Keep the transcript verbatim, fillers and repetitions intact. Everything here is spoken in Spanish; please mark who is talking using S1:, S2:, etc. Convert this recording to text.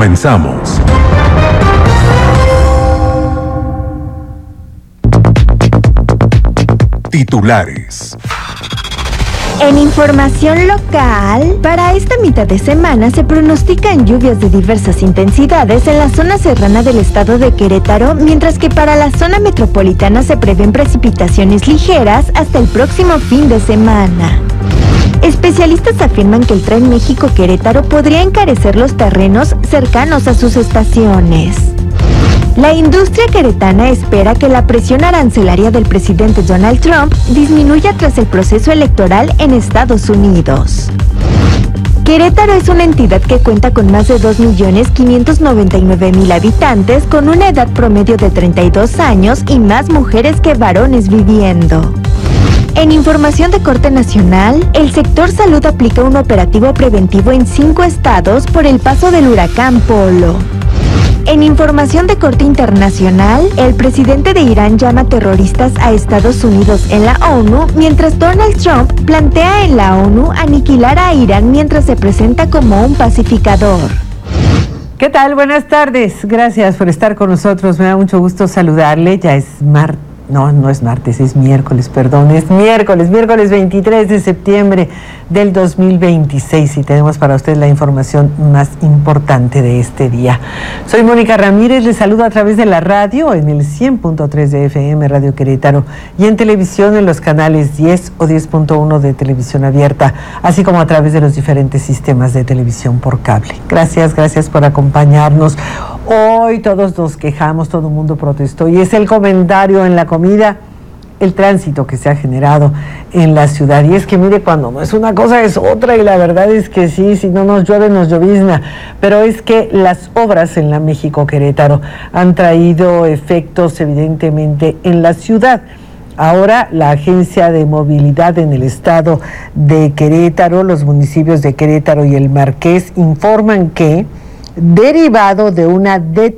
S1: Comenzamos. Titulares.
S2: En información local, para esta mitad de semana se pronostican lluvias de diversas intensidades en la zona serrana del estado de Querétaro, mientras que para la zona metropolitana se prevén precipitaciones ligeras hasta el próximo fin de semana. Especialistas afirman que el Tren México-Querétaro podría encarecer los terrenos cercanos a sus estaciones. La industria queretana espera que la presión arancelaria del presidente Donald Trump disminuya tras el proceso electoral en Estados Unidos. Querétaro es una entidad que cuenta con más de dos millones quinientos noventa y nueve mil habitantes, con una edad promedio de treinta y dos años y más mujeres que varones viviendo. En información de corte nacional, el sector salud aplica un operativo preventivo en cinco estados por el paso del huracán Polo. En información de corte internacional, el presidente de Irán llama terroristas a Estados Unidos en la ONU, mientras Donald Trump plantea en la ONU aniquilar a Irán mientras se presenta como un pacificador.
S3: ¿Qué tal? Buenas tardes. Gracias por estar con nosotros. Me da mucho gusto saludarle. Ya es martes. No, no es martes, es miércoles, perdón, es miércoles, miércoles veintitrés de septiembre del dos mil veintiséis y tenemos para usted la información más importante de este día. Soy Mónica Ramírez, les saludo a través de la radio en el cien punto tres de F M, Radio Querétaro, y en televisión en los canales diez o diez punto uno de televisión abierta, así como a través de los diferentes sistemas de televisión por cable. Gracias, gracias por acompañarnos. Hoy todos nos quejamos, todo el mundo protestó y es el comentario en la comida, el tránsito que se ha generado en la ciudad. Y es que mire, cuando no es una cosa es otra, y la verdad es que sí, si no nos llueve nos llovizna, pero es que las obras en la México Querétaro han traído efectos evidentemente en la ciudad. Ahora la Agencia de Movilidad en el estado de Querétaro, los municipios de Querétaro y El Marqués informan que, derivado de una detención